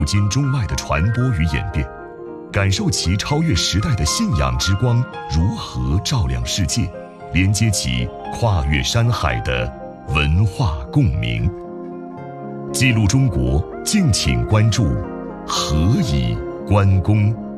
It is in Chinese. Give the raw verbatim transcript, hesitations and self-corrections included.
古今中外的传播与演变，感受其超越时代的信仰之光如何照亮世界，连接起跨越山海的文化共鸣。记录中国，敬请关注何以关公。